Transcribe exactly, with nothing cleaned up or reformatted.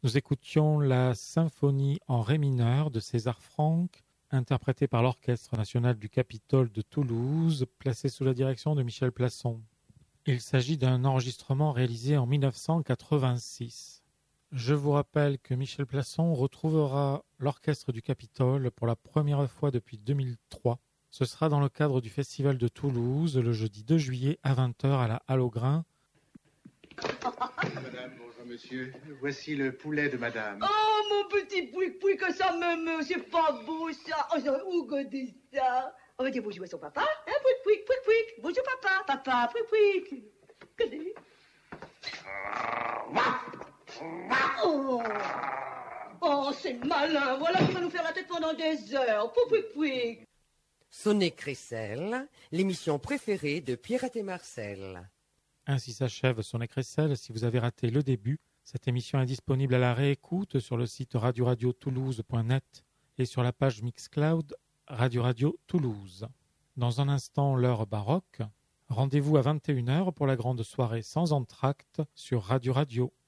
Nous écoutions la symphonie en ré mineur de César Franck, interprétée par l'Orchestre national du Capitole de Toulouse, placé sous la direction de Michel Plasson. Il s'agit d'un enregistrement réalisé en mille neuf cent quatre-vingt-six. Je vous rappelle que Michel Plasson retrouvera l'Orchestre du Capitole pour la première fois depuis deux mille trois. Ce sera dans le cadre du Festival de Toulouse, le jeudi deux juillet à vingt heures à la Halle aux Grains. Madame, bonjour monsieur. Voici le poulet de madame. Oh, mon petit pouic-pouic, que ça me meut, c'est pas beau ça. Oh, ça, où regardez ça? On va dire bonjour à son papa, hein, pouic-pouic, pouic-pouic. Bonjour papa, papa, pouic-pouic. Regardez. Oh, oh c'est malin, voilà qui va nous faire la tête pendant des heures. Pouic-pouic. Sonnet Crécelle, l'émission préférée de Pierrette et Marcel. Ainsi s'achève Sonnet Crécelle. Si vous avez raté le début, cette émission est disponible à la réécoute sur le site radio radio toulouse point net et sur la page Mixcloud Radio Radio Toulouse. Dans un instant, l'heure baroque. Rendez-vous à vingt et une heures pour la grande soirée sans entracte sur Radio Radio.